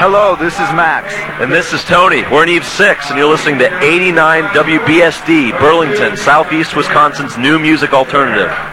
Hello, this is Max. And this is Tony. We're in Eve 6, and you're listening to 89 WBSD, Burlington, Southeast Wisconsin's new music alternative.